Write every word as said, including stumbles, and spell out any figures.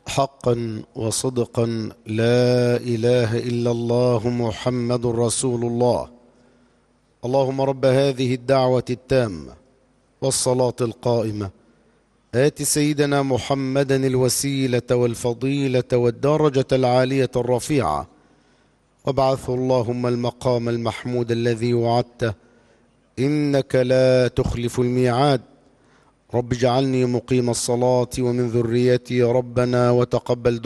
حقا وصدقا لا إله إلا الله محمد رسول الله. اللهم رب هذه الدعوة التامة والصلاة القائمة آت سيدنا محمدا الوسيلة والفضيلة والدرجة العالية الرفيعة، وابعثه اللهم المقام المحمود الذي وعدته، إنك لا تخلف الميعاد. رب اجعلني مقيم الصلاة ومن ذريتي ربنا وتقبل